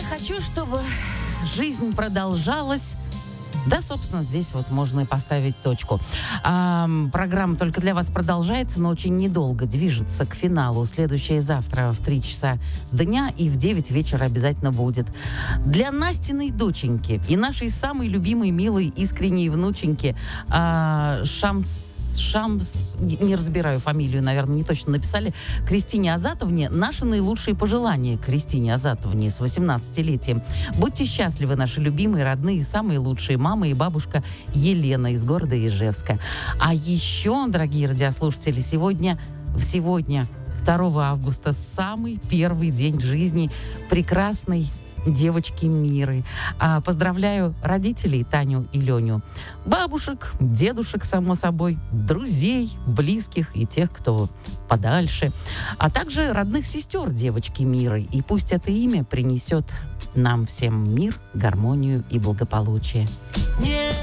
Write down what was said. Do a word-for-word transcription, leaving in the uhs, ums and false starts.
хочу, чтобы жизнь продолжалась. Да, собственно, здесь вот можно и поставить точку. А, программа только для вас продолжается, но очень недолго движется к финалу. Следующее завтра в три часа дня и в девять вечера обязательно будет. Для Настиной доченьки и нашей самой любимой, милой, искренней внученьки а, Шамс Шамс, не разбираю фамилию, наверное, не точно написали, Кристине Азатовне наши наилучшие пожелания Кристине Азатовне с восемнадцатилетием. Будьте счастливы, наши любимые, родные, самые лучшие мама и бабушка Елена из города Ижевска. А еще, дорогие радиослушатели, сегодня, сегодня, второго августа, самый первый день жизни прекрасной девочки Миры. А, поздравляю родителей Таню и Леню, бабушек, дедушек, само собой, друзей, близких и тех, кто подальше, а также родных сестер девочки Миры. И пусть это имя принесет нам всем мир, гармонию и благополучие.